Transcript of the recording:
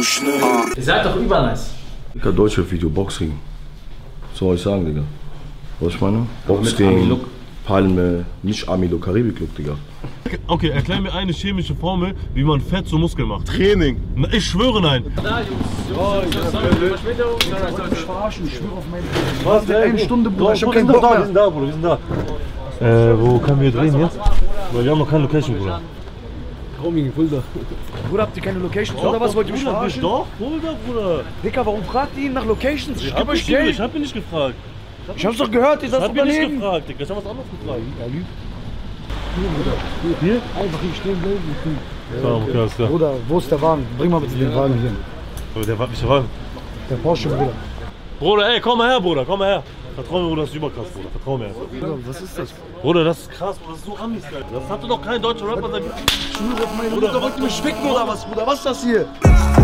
so schnell. Ihr seid doch übernice. Digga, deutsche Video, Boxring. Was soll ich sagen, Digga? Was ich meine? Boxring, Palme, nicht Army-Look, Karibik-Look, Digga. Okay, erklär mir eine chemische Formel, wie man Fett zu Muskeln macht. Training. Na, ich schwöre nein. Da, Jungs. Ich verarschen, ich schwöre auf meine. Was? Eine Stunde, Bruder, ich hab Wir keinen sind Bock da, wir mehr. sind da, Bruder, wir sind da. Wo können wir drehen jetzt? Weil wir haben noch keine Location, Bruder. Bruder, habt ihr keine Locations oder was? Wollt ihr mich verarschen? Doch, Bruder, Bruder. Dicker, warum fragt ihr ihn nach Locations? Ich geb euch Ich Geld. hab ihn nicht gefragt. Ich hab's doch gehört, ihr Ich seid hab ihn nicht Unternehmen. gefragt, Digga. Ich hab was anderes gefragt. Hier? Einfach hier stehen bleiben. Ja, okay, alles klar. Bruder, wo ist der Wagen? Bring mal bitte den Wagen hier. Aber der war nicht Wagen. Der Porsche, Bruder. Bruder, ey, komm mal her, Bruder, komm mal her. Vertrau mir, Bruder, das ist überkrass, Bruder. Vertrau mir. Bruder, was ist das? Bruder, das ist krass, Bruder, das ist so Amis, Alter. Das hatte doch kein deutscher Rapper. Bruder, wollt ihr mich ficken oder was, Bruder? Was ist das hier?